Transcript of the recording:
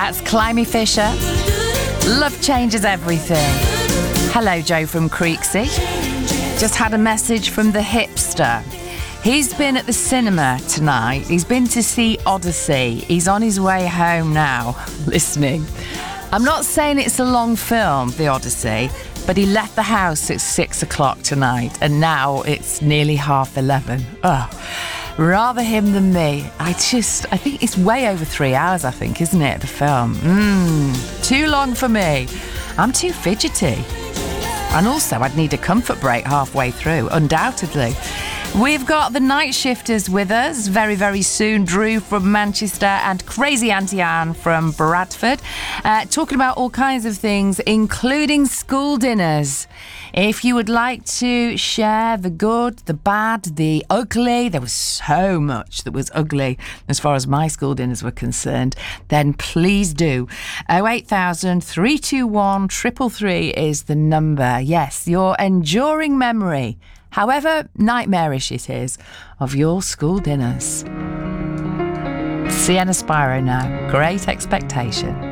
That's Climby Fisher. Love changes everything. Hello, Joe from Creeksy. Just had a message from the hipster. He's been at the cinema tonight. He's been to see Odyssey. He's on his way home now, listening. I'm not saying it's a long film, The Odyssey, but he left the house at 6 o'clock tonight, and now it's nearly 11:30. Rather him than me. I think it's way over 3 hours, I think, isn't it, the film? Too long for me. I'm too fidgety. And also, I'd need a comfort break halfway through, undoubtedly. We've got the night shifters with us very, very soon. Drew from Manchester and Crazy Auntie Anne from Bradford. Talking about all kinds of things, including school dinners. If you would like to share the good, the bad, the ugly, there was so much that was ugly as far as my school dinners were concerned, then please do. 08000 321 333 is the number. Yes, your enduring memory, however nightmarish it is, of your school dinners. Sienna Spiro now. Great Expectation.